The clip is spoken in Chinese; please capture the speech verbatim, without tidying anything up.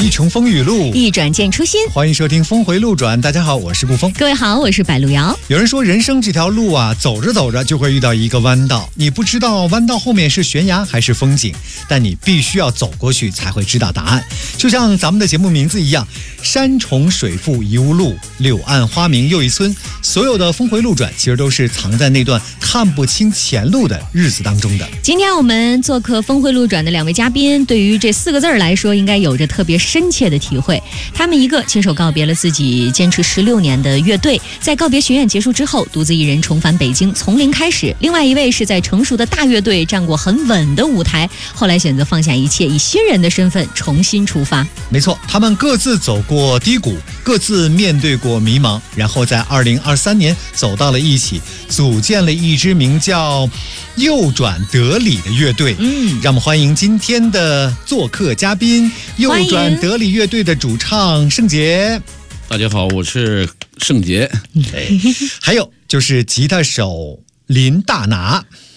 一重风雨路， 一转见初心。 欢迎收听峰回路转。大家好，我是顾峰。 各位好，我是柏路遥。 有人说人生这条路啊，走着走着就会遇到一个弯道，你不知道弯道后面是悬崖还是风景，但你必须要走过去才会知道答案。就像咱们的节目名字一样，山重水复疑无路，柳暗花明又一村。所有的峰回路转其实都是藏在那段看不清前路的日子当中的。 今天我们做客峰回路转的两位嘉宾，对于这四个字来说应该有着特别深切的体会。他们一个亲手告别了自己坚持十六年的乐队，在告别巡演结束之后独自一人重返北京，从零开始。另外一位是在成熟的大乐队站过很稳的舞台，后来选择放下一切，以新人的身份重新出发。 没错，他们各自走过低谷，各自面对过迷茫，然后在二零二三年走到了一起，组建了一支名叫右转得理的乐队。嗯，让我们欢迎今天的做客嘉宾，右转得理乐队的主唱盛杰。 大家好，我是盛杰。 还有就是吉他手林大拿。